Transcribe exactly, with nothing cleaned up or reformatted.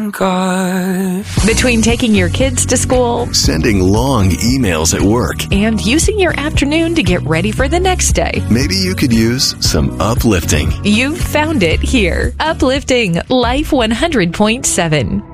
God. Between taking your kids to school, sending long emails at work, and using your afternoon to get ready for the next day, maybe you could use some uplifting. You've found it here. Uplifting Life one hundred point seven.